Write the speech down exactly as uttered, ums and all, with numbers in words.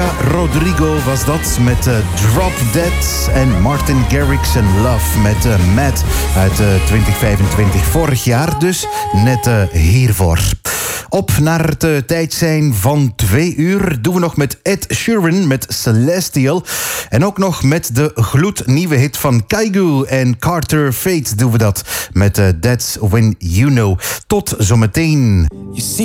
Olivia Rodrigo was dat met uh, Drop Dead. En Martin Garrix en Love met uh, Mad uit uh, twintig vijfentwintig. Vorig jaar dus, net uh, hiervoor. Op naar het uh, tijd zijn van twee uur doen we nog met Ed Sheeran met Celestial. En ook nog met de gloednieuwe hit van Kygo en Carter Fate doen we dat met uh, That's When You Know. Tot zometeen.